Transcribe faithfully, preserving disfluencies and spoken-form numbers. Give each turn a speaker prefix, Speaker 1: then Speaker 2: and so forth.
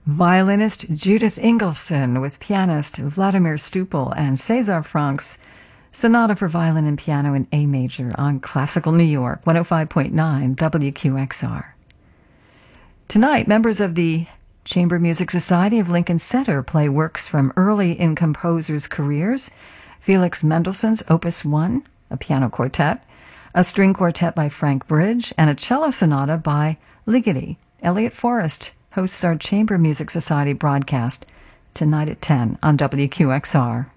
Speaker 1: Violinist Judith Ingolfsson with pianist Vladimir Stupel and César Franck's Sonata for Violin and Piano in A Major on Classical New York, one oh five point nine W Q X R. Tonight, members of the Chamber Music Society of Lincoln Center play works from early in composers' careers: Felix Mendelssohn's Opus one, a piano quartet, a string quartet by Frank Bridge, and a cello sonata by Ligeti. Elliot Forrest hosts our Chamber Music Society broadcast tonight at ten on W Q X R.